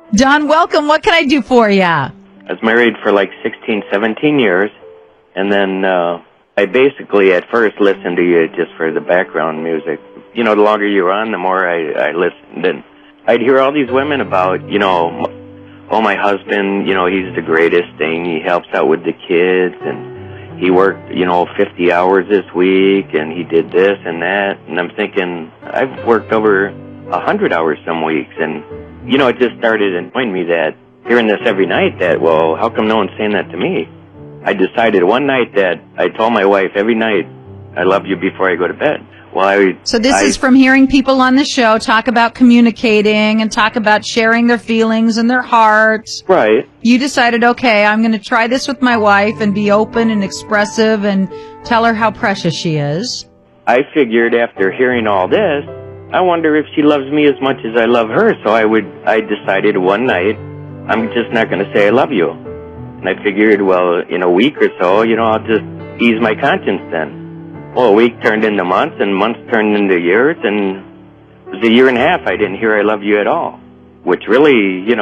Don, welcome. What can I do for you? I was married for like 16, 17 years, and then I basically at first listened to you just for the background music. You know, the longer you were on, the more I listened, and I'd hear all these women about, oh, my husband, he's the greatest thing. He helps out with the kids, and he worked, 50 hours this week, and he did this and that, and I'm thinking, I've worked over 100 hours some weeks, and, it just started annoying me that hearing this every night that, well, how come no one's saying that to me? I decided one night that I told my wife every night, I love you before I go to bed. Well, So this is from hearing people on the show talk about communicating and talk about sharing their feelings and their hearts. Right. You decided, okay, I'm going to try this with my wife and be open and expressive and tell her how precious she is. I figured after hearing all this, I wonder if she loves me as much as I love her. So I decided one night, I'm just not going to say I love you. And I figured, well, in a week or so, I'll just ease my conscience then. Well, a week turned into months, and months turned into years, and it was a year and a half I didn't hear I love you at all, which really,